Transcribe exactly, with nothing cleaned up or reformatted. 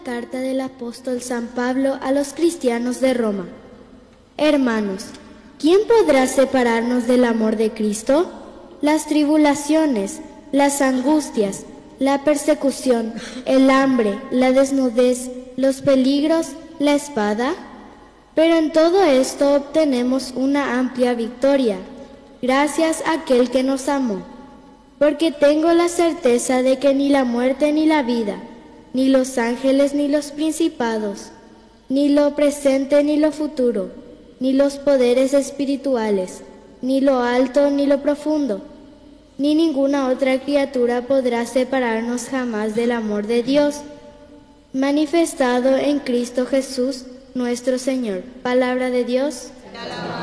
Carta del apóstol San Pablo a los cristianos de Roma. Hermanos, ¿quién podrá separarnos del amor de Cristo? Las tribulaciones, las angustias, la persecución, el hambre, la desnudez, los peligros, la espada. Pero en todo esto obtenemos una amplia victoria, gracias a aquel que nos amó. Porque tengo la certeza de que ni la muerte ni la vida, ni los ángeles ni los principados, ni lo presente ni lo futuro, ni los poderes espirituales, ni lo alto ni lo profundo, ni ninguna otra criatura podrá separarnos jamás del amor de Dios, manifestado en Cristo Jesús nuestro Señor. Palabra de Dios.